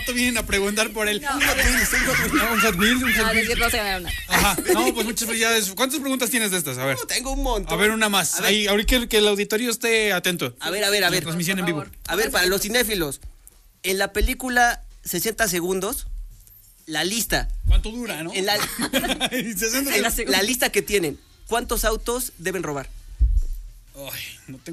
vato vienen a preguntar por él. No. Un Hot Wheels, un Hot Ah, Wheels. decir, no se ganaron nada. Ajá. No, pues muchas felicidades. ¿Cuántas preguntas tienes de estas? A ver. No, tengo un montón. A ver, una más. A ver. Ahí, ahorita que el auditorio esté atento. A ver. La transmisión en vivo. A ver, para los cinéfilos. En la película 60 segundos, la lista. ¿Cuánto dura, no? En la, 60 en la lista que tienen, ¿cuántos autos deben robar? Ay, no tengo